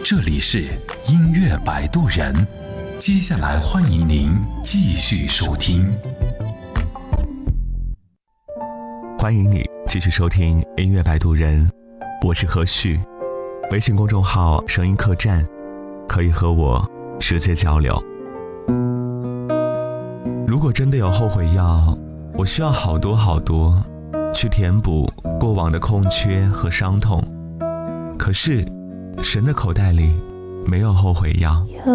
这里是音乐摆渡人，接下来欢迎您继续收听。 欢迎你继续收听音乐摆渡人，我是何旭。微信公众号声音客栈，可以和我直接交流。如果真的有后悔药，我需要好多去填补过往的空缺和伤痛。可是神的口袋里没有后悔药。 有